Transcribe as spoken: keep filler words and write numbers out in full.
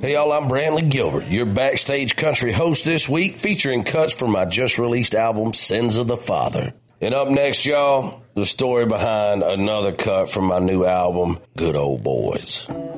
Hey y'all, I'm Brantley Gilbert, your backstage country host this week, featuring cuts from my just released album, Sins of the Father. And up next, y'all, the story behind another cut from my new album, Good Old Boys.